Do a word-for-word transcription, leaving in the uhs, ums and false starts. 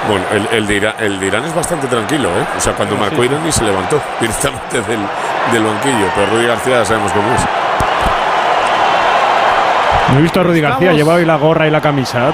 Bueno, el, el, de Irán, el de Irán es bastante tranquilo, ¿eh? O sea, cuando sí, marcó sí. Irán ni se levantó directamente del, del banquillo. Pero Rudy García ya sabemos cómo es. No he visto a Rudy García, lleva hoy la gorra y la camisa.